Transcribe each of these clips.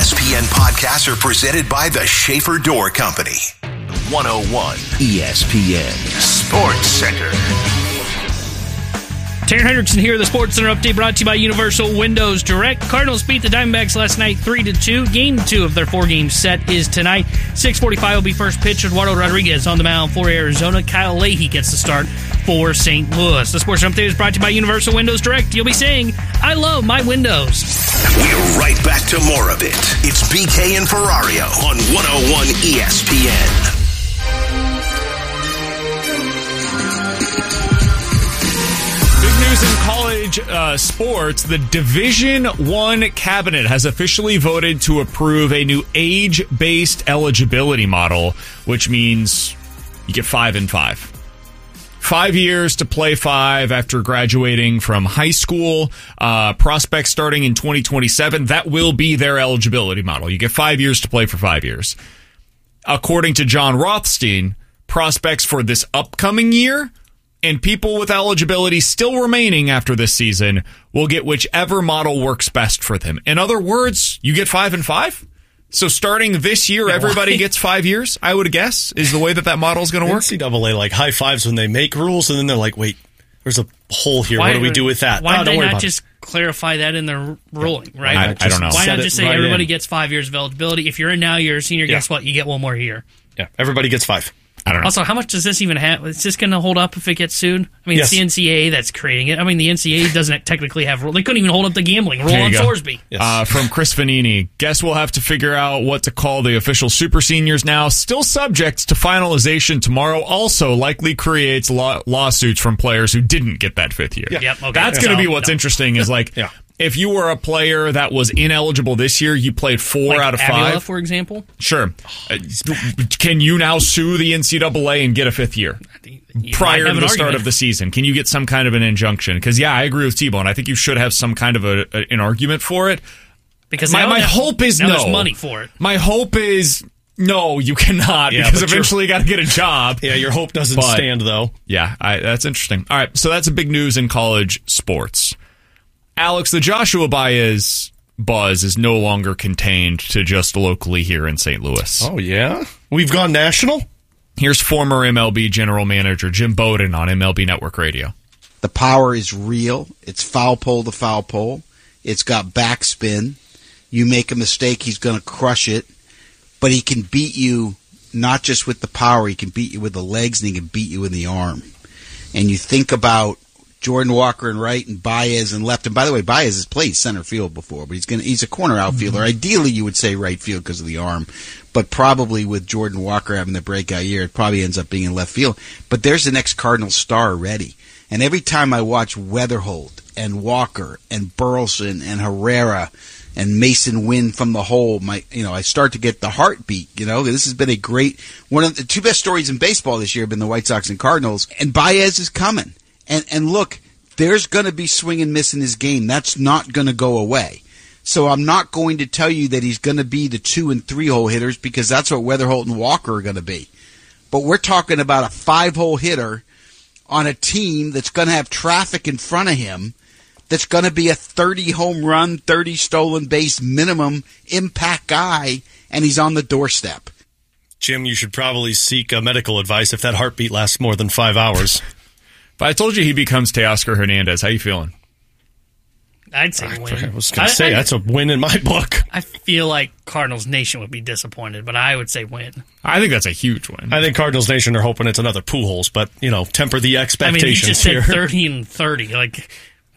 ESPN podcasts are presented by the Schaefer Door Company. 101 ESPN Sports Center. Taryn Hendrickson here, the Sports Center update brought to you by Universal Windows Direct. Cardinals beat the Diamondbacks last night 3-2. Game 2 of their 4-game set is tonight. 6:45 will be first pitch. Eduardo Rodriguez on the mound for Arizona. Kyle Leahy gets the start for St. Louis. The Sports Center update is brought to you by Universal Windows Direct. You'll be saying, I love my windows. We're right back to more of it. It's BK and Ferrario on 101 ESPN. News in college sports, the Division I cabinet has officially voted to approve a new age-based eligibility model, which means you get 5 and 5. 5 years to play 5 after graduating from high school. Prospects starting in 2027, that will be their eligibility model. You get 5 years to play for 5 years. According to John Rothstein, prospects for this upcoming year and people with eligibility still remaining after this season will get whichever model works best for them. In other words, you get 5 and 5. So starting this year, everybody gets 5 years, I would guess, is the way that model is going to work. NCAA like high fives when they make rules, and then they're like, wait, there's a hole here. What do we do with that? Why did they not just clarify that in the ruling, right? I don't know. Why not just say everybody gets 5 years of eligibility? If you're in now, you're a senior, guess what? You get one more year. Yeah, everybody gets 5. I don't know. Also, how much does this even have? Is this going to hold up if it gets sued? I mean, Yes. it's the NCAA that's creating it. I mean, the NCAA doesn't technically have rules. They couldn't even hold up the gambling rule on Thorsby. Yes. From Chris Vanini, guess we'll have to figure out what to call the official super seniors now. Still subject to finalization tomorrow. Also likely creates lawsuits from players who didn't get that 5th year. Yeah. Yep, okay. That's going to be what's interesting is like, Yeah. if you were a player that was ineligible this year, you played 4 out of 5. Avila, for example? Sure. Can you now sue the NCAA and get a 5th year prior to the start of the season? Can you get some kind of an injunction? Because, yeah, I agree with T-Bone. I think you should have some kind of an argument for it. Because my hope is no. There's money for it. My hope is no, you cannot, because eventually you got to get a job. Yeah, your hope doesn't stand, though. Yeah, that's interesting. All right, so that's a big news in college sports. Alex, the Joshua Baez buzz is no longer contained to just locally here in St. Louis. Oh, yeah? We've gone national? Here's former MLB general manager Jim Bowden on MLB Network Radio. The power is real. It's foul pole to foul pole. It's got backspin. You make a mistake, he's going to crush it. But he can beat you not just with the power, he can beat you with the legs, and he can beat you in the arm. And you think about Jordan Walker in right and Baez in left. And by the way, Baez has played center field before, but he's a corner outfielder. Mm-hmm. Ideally, you would say right field because of the arm, but probably with Jordan Walker having the breakout year, it probably ends up being in left field. But there's the next Cardinal star already. And every time I watch Weatherholt and Walker and Burleson and Herrera and Mason Wynn from the hole, I start to get the heartbeat. This has been a great one of the 2 best stories in baseball this year have been the White Sox and Cardinals, and Baez is coming. And look, there's going to be swing and miss in his game. That's not going to go away. So I'm not going to tell you that he's going to be the 2 and 3 hole hitters, because that's what Weatherholt and Walker are going to be. But we're talking about a 5-hole hitter on a team that's going to have traffic in front of him, that's going to be a 30 home run, 30 stolen base minimum impact guy, and he's on the doorstep. Jim, you should probably seek medical advice if that heartbeat lasts more than 5 hours. If I told you he becomes Teoscar Hernandez, how you feeling? I'd say win. I was going to say, that's a win in my book. I feel like Cardinals Nation would be disappointed, but I would say win. I think that's a huge win. I think Cardinals Nation are hoping it's another Pujols, but, temper the expectations he just here. said 30 and 30. Like,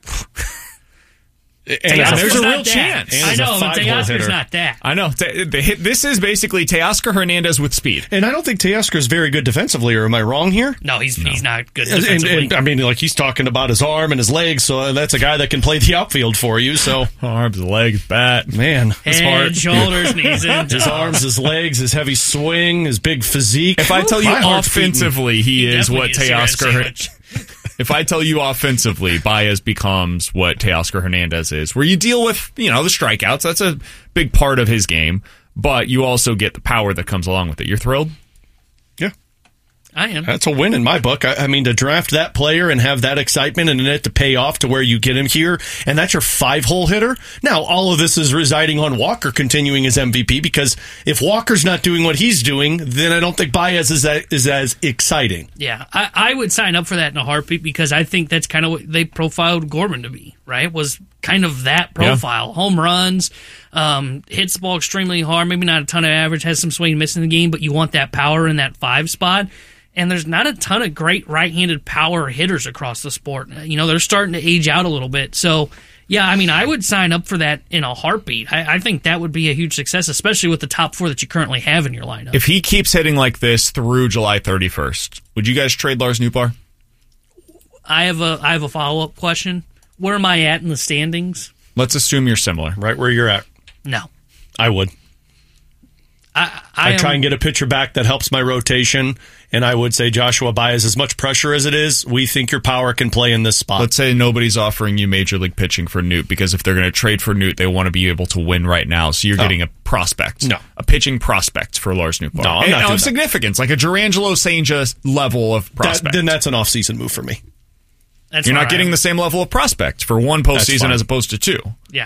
and there's a real chance. I know, but Teoscar's not that. I know. This is basically Teoscar Hernandez with speed. And I don't think Teoscar is very good defensively, or am I wrong here? No, he's not good defensively. And he's talking about his arm and his legs, so that's a guy that can play the outfield for you. So arms, legs, bat. Man, his heart, shoulders, knees, and his arms, his legs, his heavy swing, his big physique. If I tell you offensively, he is what Teoscar... If I tell you offensively, Baez becomes what Teoscar Hernandez is, where you deal with, the strikeouts. That's a big part of his game, but you also get the power that comes along with it. You're thrilled? Yeah. I am. That's a win in my book. I mean, to draft that player and have that excitement and then it to pay off to where you get him here, and that's your 5-hole hitter. Now, all of this is residing on Walker continuing his MVP, because if Walker's not doing what he's doing, then I don't think Baez is as exciting. Yeah, I would sign up for that in a heartbeat, because I think that's kind of what they profiled Gorman to be, right? Was kind of that profile. Yeah. Home runs, hits the ball extremely hard, maybe not a ton of average, has some swing and miss in the game, but you want that power in that 5 spot. And there's not a ton of great right-handed power hitters across the sport. You know, they're starting to age out a little bit. So, yeah, I mean, I would sign up for that in a heartbeat. I think that would be a huge success, especially with the top 4 that you currently have in your lineup. If he keeps hitting like this through July 31st, would you guys trade Lars Nootbaar? I have a follow-up question. Where am I at in the standings? Let's assume you're similar. Right where you're at. No. I would. I try and get a pitcher back that helps my rotation, and I would say Joshua Baez, as much pressure as it is, we think your power can play in this spot. Let's say nobody's offering you major league pitching for Noot, because if they're going to trade for Noot, they want to be able to win right now. So you're getting a prospect. No. A pitching prospect for Lars Nootbaar. No, I'm not doing of significance, like a Jurangelo St. level of prospect. Then that's an off-season move for me. That's you're not getting the same level of prospect for one postseason as opposed to 2. Yeah,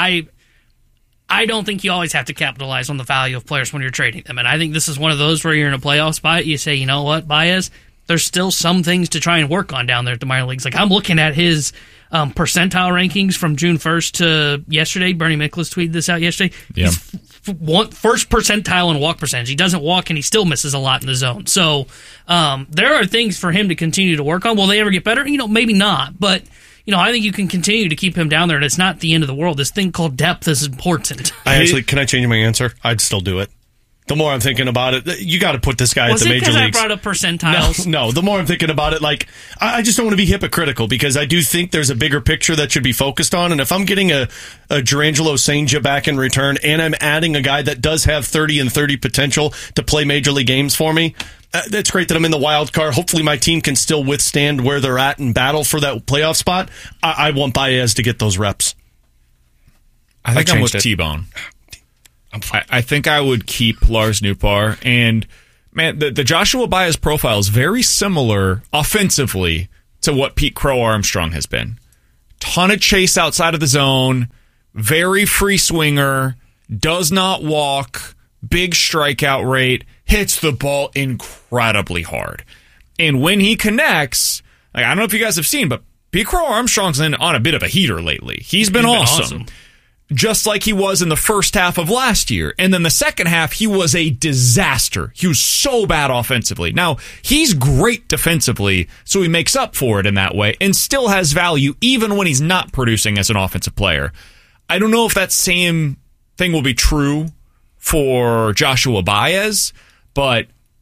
I don't think you always have to capitalize on the value of players when you're trading them. And I think this is one of those where you're in a playoff spot. You say, you know what, Baez, there's still some things to try and work on down there at the minor leagues. Like, I'm looking at his percentile rankings from June 1st to yesterday. Bernie Miklasz tweeted this out yesterday. Yeah. He's first percentile in walk percentage. He doesn't walk, and he still misses a lot in the zone. So there are things for him to continue to work on. Will they ever get better? You know, maybe not. But I think you can continue to keep him down there, and it's not the end of the world. This thing called depth is important. Can I change my answer? I'd still do it. The more I'm thinking about it, you got to put this guy at the major leagues. Was it because I brought up percentiles? No, the more I'm thinking about it, like, I just don't want to be hypocritical, because I do think there's a bigger picture that should be focused on, and if I'm getting a Jurangelo St. back in return, and I'm adding a guy that does have 30 and 30 potential to play major league games for me, that's great that I'm in the wild card. Hopefully my team can still withstand where they're at and battle for that playoff spot. I want Baez to get those reps. I think I'm with T-Bone. I think I would keep Lars Nootbaar. And, man, the Joshua Baez profile is very similar offensively to what Pete Crow Armstrong has been. Ton of chase outside of the zone, very free swinger, does not walk, big strikeout rate, hits the ball incredibly hard. And when he connects, like, I don't know if you guys have seen, but Pete Crow Armstrong's on a bit of a heater lately. He's been awesome. Just like he was in the first half of last year. And then the second half, he was a disaster. He was so bad offensively. Now, he's great defensively, so he makes up for it in that way and still has value even when he's not producing as an offensive player. I don't know if that same thing will be true for Joshua Baez, but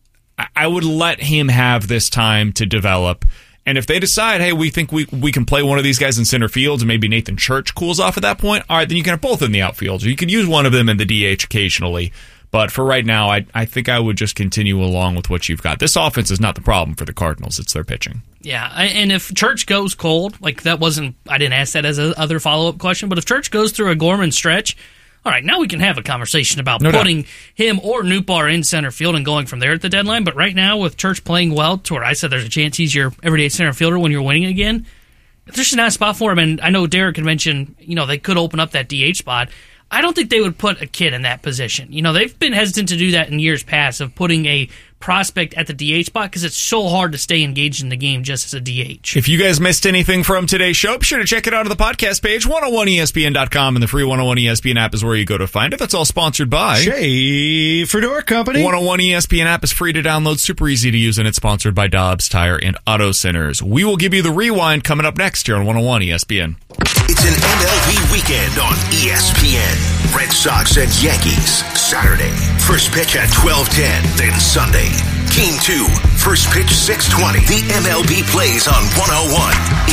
I would let him have this time to develop. And if they decide, hey, we think we can play one of these guys in center field, and maybe Nathan Church cools off at that point, all right, then you can have both in the outfield. Or you could use one of them in the DH occasionally. But for right now, I think I would just continue along with what you've got. This offense is not the problem for the Cardinals. It's their pitching. Yeah, and if Church goes cold, like that wasn't, I didn't ask that as a other follow-up question, but if Church goes through a Gorman stretch, all right, now we can have a conversation about putting him or Nootbaar in center field and going from there at the deadline. But right now, with Church playing well, to where I said there's a chance he's your everyday center fielder when you're winning again, there's just not a spot for him. And I know Derek had mentioned, they could open up that DH spot. I don't think they would put a kid in that position. They've been hesitant to do that in years past, of putting a prospect at the DH spot, because it's so hard to stay engaged in the game just as a DH. If you guys missed anything from today's show, be sure to check it out on the podcast page. 101ESPN.com and the free 101 ESPN app is where you go to find it. That's all sponsored by Schaefer Door Company. 101 ESPN app is free to download, super easy to use, and it's sponsored by Dobbs Tire and Auto Centers. We will give you the rewind coming up next here on 101 ESPN. It's an MLB weekend on ESPN. Red Sox and Yankees, Saturday. First pitch at 12:10, then Sunday. Game 2, first pitch 6:20. The MLB plays on 101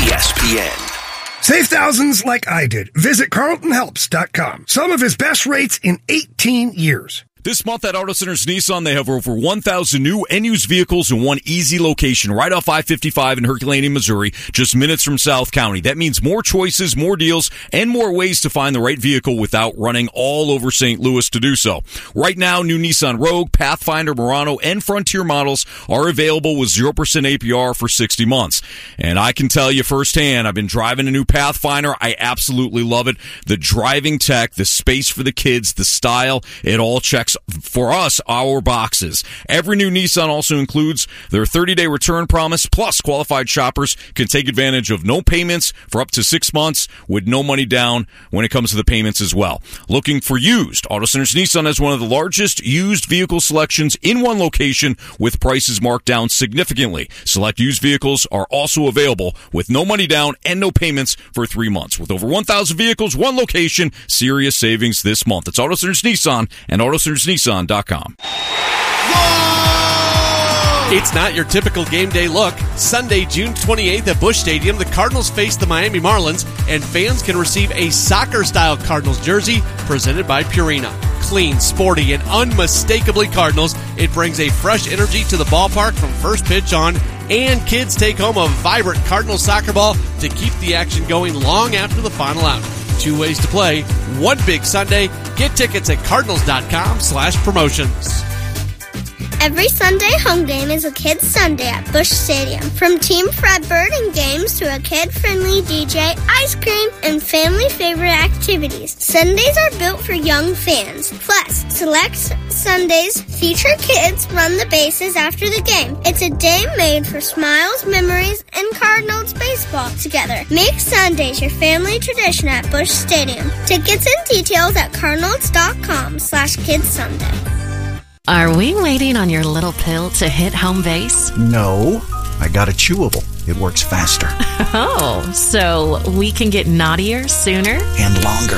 ESPN. Save thousands like I did. Visit CarltonHelps.com. Some of his best rates in 18 years. This month at Auto Centers Nissan, they have over 1,000 new and used vehicles in one easy location right off I-55 in Herculaneum, Missouri, just minutes from South County. That means more choices, more deals, and more ways to find the right vehicle without running all over St. Louis to do so. Right now, new Nissan Rogue, Pathfinder, Murano, and Frontier models are available with 0% APR for 60 months. And I can tell you firsthand, I've been driving a new Pathfinder. I absolutely love it. The driving tech, the space for the kids, the style, it all checks for us, our boxes. Every new Nissan also includes their 30-day return promise, plus qualified shoppers can take advantage of no payments for up to 6 months with no money down when it comes to the payments as well. Looking for used? Auto Centers Nissan has one of the largest used vehicle selections in one location with prices marked down significantly. Select used vehicles are also available with no money down and no payments for 3 months. With over 1,000 vehicles, one location, serious savings this month. It's Auto Centers Nissan and AutoCentersNissan.com. It's not your typical game day look. Sunday, June 28th at Busch Stadium, the Cardinals face the Miami Marlins, and fans can receive a soccer-style Cardinals jersey presented by Purina. Clean, sporty, and unmistakably Cardinals, it brings a fresh energy to the ballpark from first pitch on, and kids take home a vibrant Cardinals soccer ball to keep the action going long after the final out. 2 ways to play, one big Sunday. Get tickets at cardinals.com/promotions. Every Sunday home game is a Kids Sunday at Busch Stadium. From Team Fred Birding games to a kid-friendly DJ, ice cream, and family favorite activities. Sundays are built for young fans. Plus, select Sundays feature kids run the bases after the game. It's a day made for smiles, memories, and Cardinals baseball together. Make Sundays your family tradition at Busch Stadium. Tickets and details at cardinals.com/KidsSunday. Are we waiting on your little pill to hit home base? No, I got a chewable. It works faster. Oh, so we can get naughtier sooner? And longer.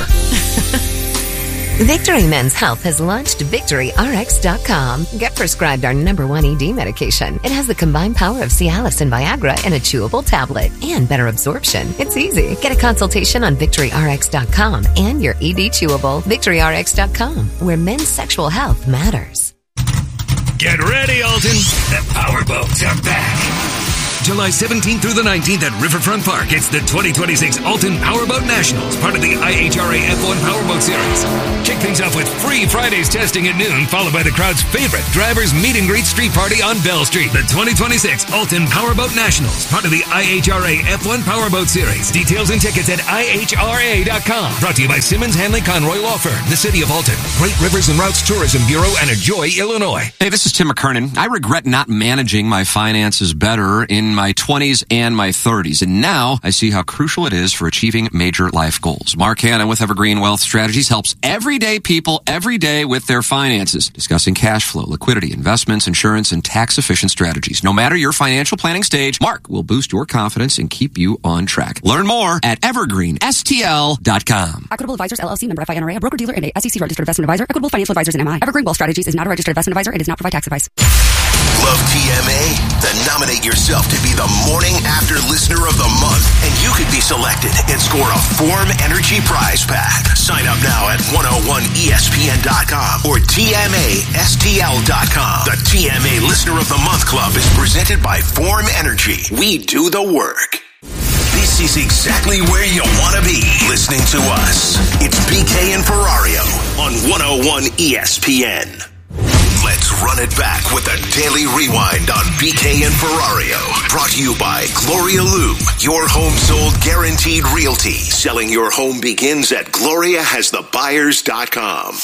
Victory Men's Health has launched VictoryRx.com. Get prescribed our #1 ED medication. It has the combined power of Cialis and Viagra in a chewable tablet and better absorption. It's easy. Get a consultation on VictoryRx.com and your ED chewable. VictoryRx.com, where men's sexual health matters. Get ready, Alton. The powerboats are back. July 17th through the 19th at Riverfront Park. It's the 2026 Alton Powerboat Nationals, part of the IHRA F1 Powerboat Series. Kick things off with free Fridays testing at noon, followed by the crowd's favorite drivers meet and greet street party on Bell Street. The 2026 Alton Powerboat Nationals, part of the IHRA F1 Powerboat Series. Details and tickets at IHRA.com. Brought to you by Simmons Hanley Conroy Law Firm, the City of Alton, Great Rivers and Routes Tourism Bureau, and Enjoy, Illinois. Hey, this is Tim McKernan. I regret not managing my finances better in my 20s and my 30s, and now I see how crucial it is for achieving major life goals. Mark Hanna with Evergreen Wealth Strategies helps everyday people every day with their finances, discussing cash flow, liquidity, investments, insurance, and tax-efficient strategies. No matter your financial planning stage, Mark will boost your confidence and keep you on track. Learn more at evergreenstl.com. Equitable Advisors, LLC, member FINRA, a broker-dealer and a SEC registered investment advisor. Equitable Financial Advisors and MI. Evergreen Wealth Strategies is not a registered investment advisor and does not provide tax advice. Love TMA? Then nominate yourself to be the Morning After Listener of the Month, and you could be selected and score a Form Energy prize pack. Sign up now at 101ESPN.com or TMASTL.com. The TMA Listener of the Month Club is presented by Form Energy. We do the work. This is exactly where you want to be, listening to us. It's BK and Ferrario on 101 ESPN. Let's run it back with a daily rewind on BK and Ferrario. Brought to you by Gloria Loom, your home sold guaranteed realty. Selling your home begins at GloriaHasTheBuyers.com.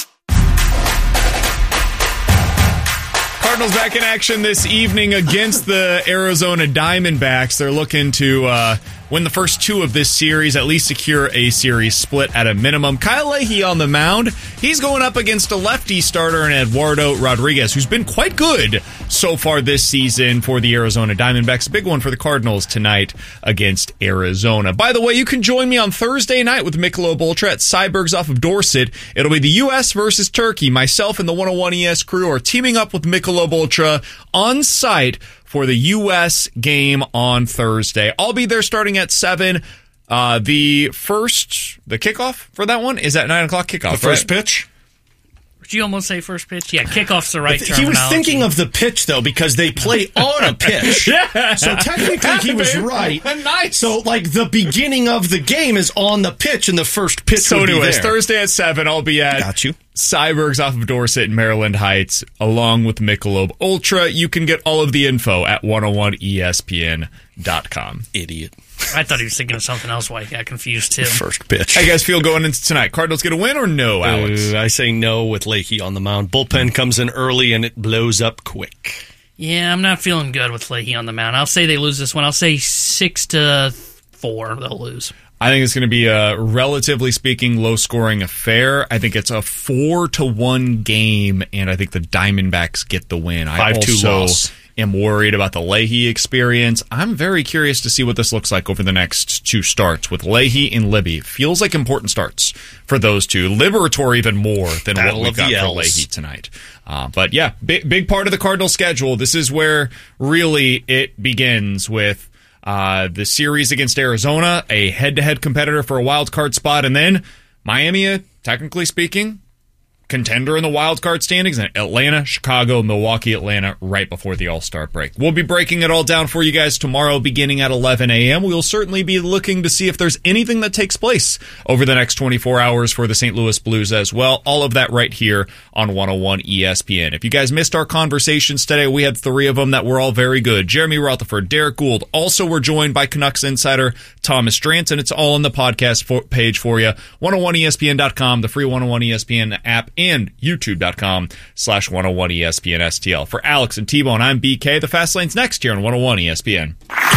Cardinals back in action this evening against the Arizona Diamondbacks. They're looking to win the first two of this series, at least secure a series split at a minimum. Kyle Leahy on the mound. He's going up against a lefty starter in Eduardo Rodriguez, who's been quite good so far this season for the Arizona Diamondbacks. Big one for the Cardinals tonight against Arizona. By the way, you can join me on Thursday night with Michelob Ultra at Cyberg's off of Dorset. It'll be the U.S. versus Turkey. Myself and the 101 ES crew are teaming up with Michelob Ultra on site for the U.S. game on Thursday. I'll be there starting at 7. The kickoff for that one is at 9 o'clock kickoff. The first pitch? Did you almost say first pitch? Yeah, kickoff's the right terminology. He was thinking of the pitch, though, because they play on a pitch. Yeah. So technically he was right. Nice. So, like, the beginning of the game is on the pitch, and the first pitch so would be anyways, there. Thursday at 7, I'll be at Cyberg's off of Dorset in Maryland Heights, along with Michelob Ultra. You can get all of the info at 101ESPN.com. Idiot. I thought he was thinking of something else while he got confused, too. First pitch. How you guys feel going into tonight? Cardinals get a win or no, Alex? I say no with Leahy on the mound. Bullpen comes in early, and it blows up quick. Yeah, I'm not feeling good with Leahy on the mound. I'll say they lose this one. I'll say 6-4 they'll lose. I think it's going to be a, relatively speaking, low-scoring affair. I think it's a 4-1 game, and I think the Diamondbacks get the win. 5-2 loss. Am worried about the Leahy experience. I'm very curious to see what this looks like over the next 2 starts with Leahy and Libby. Feels like important starts for those two. Liberatory even more than Battle what we've got for Leahy tonight. But yeah, big part of the Cardinals schedule. This is where really it begins with the series against Arizona, a head-to-head competitor for a wild card spot, and then Miami, technically speaking, contender in the wild card standings, and Atlanta, Chicago, Milwaukee, Atlanta right before the All-Star break. We'll be breaking it all down for you guys tomorrow beginning at 11 a.m. We'll certainly be looking to see if there's anything that takes place over the next 24 hours for the St. Louis Blues as well. All of that right here on 101 ESPN. If you guys missed our conversations today, we had 3 of them that were all very good. Jeremy Rutherford, Derek Gould. Also, we're joined by Canucks insider Thomas Drance, and it's all on the podcast page for you. 101ESPN.com, the free 101 ESPN app, and youtube.com/101ESPN STL. For Alex and T-Bone, I'm BK. The Fast Lane's next here on 101 ESPN.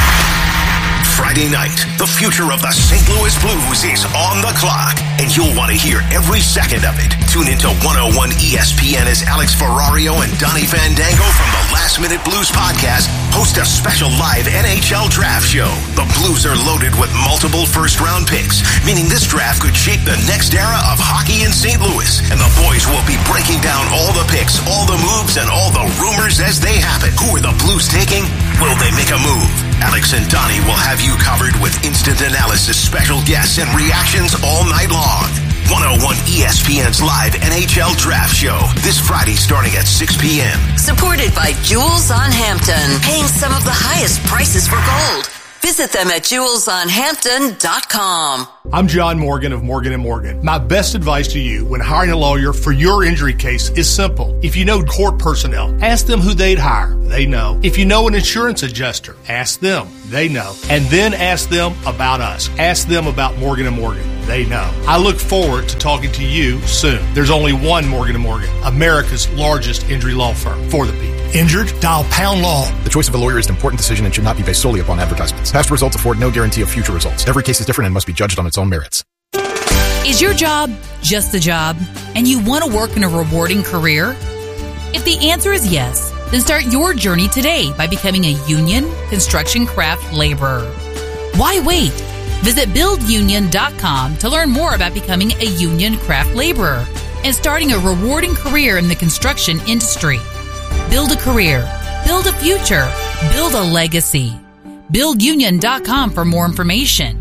Friday night, the future of the St. Louis Blues is on the clock, and you'll want to hear every second of it. Tune into 101 ESPN as Alex Ferrario and Donnie Fandango from the Last Minute Blues podcast host a special live NHL draft show. The Blues are loaded with multiple first-round picks, meaning this draft could shape the next era of hockey in St. Louis, and the boys will be breaking down all the picks, all the moves, and all the rumors as they happen. Who are the Blues taking? Will they make a move? Alex and Donnie will have you covered with instant analysis, special guests, and reactions all night long. 101 ESPN's live NHL draft show this Friday starting at 6 p.m. Supported by Jewels on Hampton, paying some of the highest prices for gold. Visit them at jewelsonhampton.com. I'm John Morgan of Morgan & Morgan. My best advice to you when hiring a lawyer for your injury case is simple. If you know court personnel, ask them who they'd hire. They know. If you know an insurance adjuster, ask them. They know. And then ask them about us. Ask them about Morgan & Morgan. They know. I look forward to talking to you soon. There's only one Morgan & Morgan, America's largest injury law firm for the people. Injured? Dial pound law. The choice of a lawyer is an important decision and should not be based solely upon advertisements. Past results afford no guarantee of future results. Every case is different and must be judged on its own merits. Is your job just a job, and you want to work in a rewarding career? If the answer is yes, then start your journey today by becoming a union construction craft laborer. Why wait? Visit buildunion.com to learn more about becoming a union craft laborer and starting a rewarding career in the construction industry. Build a career, build a future, build a legacy. BuildUnion.com for more information.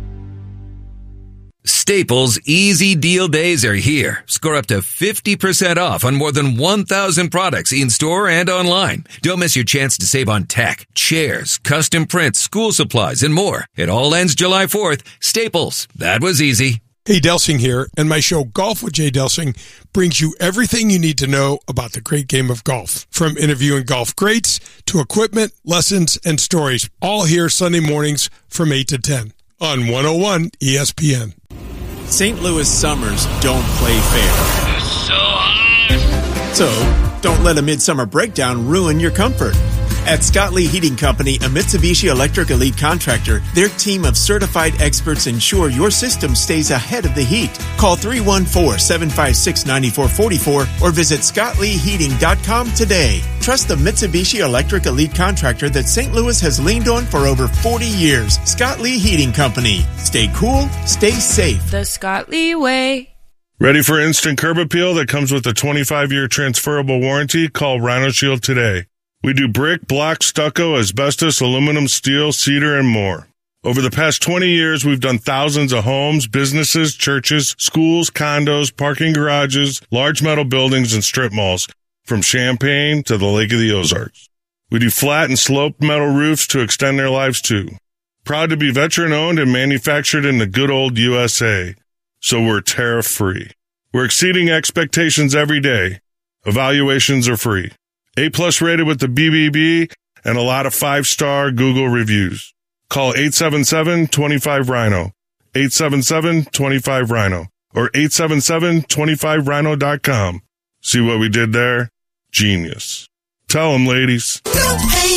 Staples Easy Deal Days are here. Score up to 50% off on more than 1,000 products in-store and online. Don't miss your chance to save on tech, chairs, custom prints, school supplies, and more. It all ends July 4th. Staples. That was easy. Hey, Delsing here, and my show Golf with Jay Delsing brings you everything you need to know about the great game of golf. From interviewing golf greats to equipment, lessons, and stories. All here Sunday mornings from 8 to 10 on 101 ESPN. St. Louis summers don't play fair. So hot. So, don't let a midsummer breakdown ruin your comfort. At Scott Lee Heating Company, a Mitsubishi Electric Elite contractor, their team of certified experts ensure your system stays ahead of the heat. Call 314-756-9444 or visit ScottLeeHeating.com today. Trust the Mitsubishi Electric Elite contractor that St. Louis has leaned on for over 40 years. Scott Lee Heating Company. Stay cool, stay safe. The Scott Lee way. Ready for instant curb appeal that comes with a 25-year transferable warranty? Call Rhino Shield today. We do brick, block, stucco, asbestos, aluminum, steel, cedar, and more. Over the past 20 years, we've done thousands of homes, businesses, churches, schools, condos, parking garages, large metal buildings, and strip malls, from Champaign to the Lake of the Ozarks. We do flat and sloped metal roofs to extend their lives too. Proud to be veteran-owned and manufactured in the good old USA, so we're tariff-free. We're exceeding expectations every day. Evaluations are free. A+ rated with the BBB and a lot of 5-star Google reviews. Call 877-25-RHINO, 877-25-RHINO, or 877-25rhino.com. See what we did there? Genius. Tell them, ladies.